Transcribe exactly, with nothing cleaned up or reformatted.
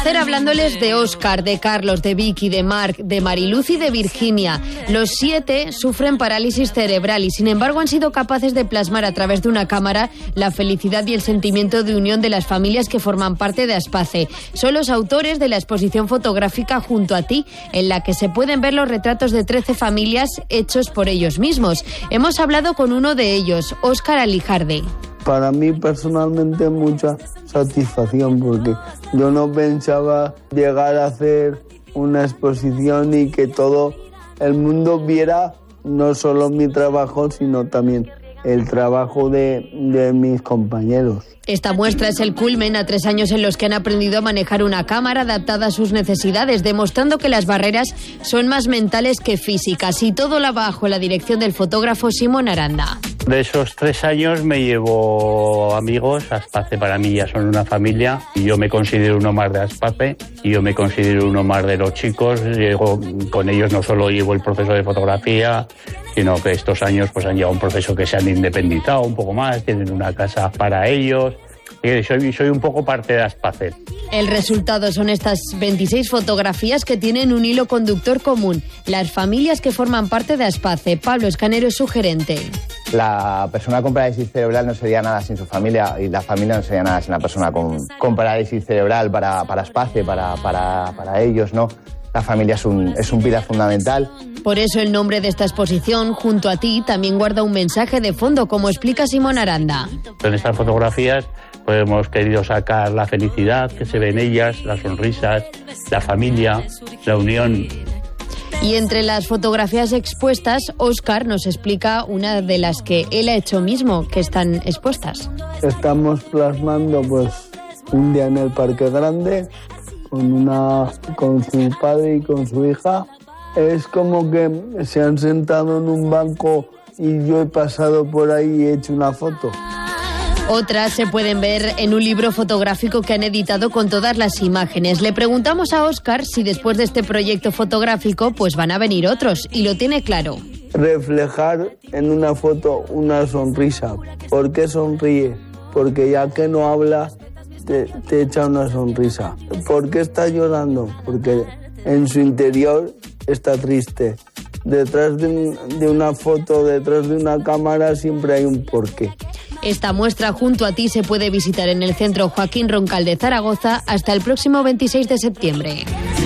placer hablándoles de Óscar, de Carlos, de Vicky, de Marc, de Mariluz y de Virginia. Los siete sufren parálisis cerebral y sin embargo han sido capaces de plasmar a través de una cámara la felicidad y el sentimiento de unión de las familias que forman parte de Aspace. Son los autores de la exposición fotográfica Junto a ti, en la que se pueden ver los retratos de trece familias hechos por ellos mismos. Hemos hablado con uno de ellos, Óscar Alijarde. Para mí personalmente mucha satisfacción porque yo no pensaba llegar a hacer una exposición y que todo el mundo viera no solo mi trabajo sino también el trabajo de, de mis compañeros. Esta muestra es el culmen a tres años en los que han aprendido a manejar una cámara adaptada a sus necesidades, demostrando que las barreras son más mentales que físicas, y todo lo bajo la dirección del fotógrafo Simón Aranda. De esos tres años me llevo amigos. Aspace para mí ya son una familia y yo me considero uno más de Aspace y yo me considero uno más de los chicos. Llego, con ellos no solo llevo el proceso de fotografía, sino que estos años pues han llevado un proceso que se han independizado un poco más, tienen una casa para ellos. Y soy, soy un poco parte de Aspace. El resultado son estas veintiséis fotografías que tienen un hilo conductor común: las familias que forman parte de Aspace. Pablo Escanero es su gerente. La persona con parálisis cerebral no sería nada sin su familia y la familia no sería nada sin la persona con, con parálisis cerebral para, para Aspace, para, para, para ellos, ¿no? La familia es un, es un pilar fundamental. Por eso el nombre de esta exposición, Junto a ti, también guarda un mensaje de fondo, como explica Simón Aranda. En estas fotografías pues, hemos querido sacar la felicidad que se ve en ellas, las sonrisas, la familia, la unión. Y entre las fotografías expuestas, Óscar nos explica una de las que él ha hecho mismo, que están expuestas. Estamos plasmando pues un día en el Parque Grande con una con su padre y con su hija. Es como que se han sentado en un banco y yo he pasado por ahí y he hecho una foto. Otras se pueden ver en un libro fotográfico que han editado con todas las imágenes. Le preguntamos a Óscar si después de este proyecto fotográfico pues van a venir otros, y lo tiene claro. Reflejar en una foto una sonrisa. ¿Por qué sonríe? Porque ya que no habla, te, te echa una sonrisa. ¿Por qué está llorando? Porque en su interior está triste. Detrás de, un, de una foto, detrás de una cámara, siempre hay un porqué. Esta muestra Junto a ti se puede visitar en el Centro Joaquín Roncal de Zaragoza hasta el próximo veintiséis de septiembre.